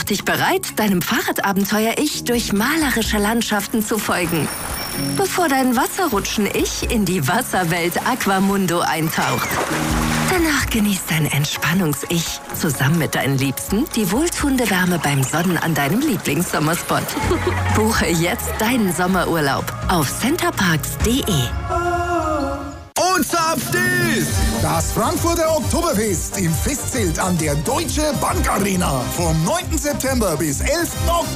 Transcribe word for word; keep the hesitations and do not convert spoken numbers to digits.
dich bereit, deinem Fahrradabenteuer-Ich durch malerische Landschaften zu folgen, bevor dein Wasserrutschen-Ich in die Wasserwelt Aquamundo eintaucht. Danach genießt dein Entspannungs-Ich zusammen mit deinen Liebsten die wohltuende Wärme beim Sonnen an deinem Lieblingssommerspot. Buche jetzt deinen Sommerurlaub auf centerparks punkt de. Und zapft ist das Frankfurter Oktoberfest im Festzelt an der Deutsche Bank Arena vom neunten September bis elften Oktober.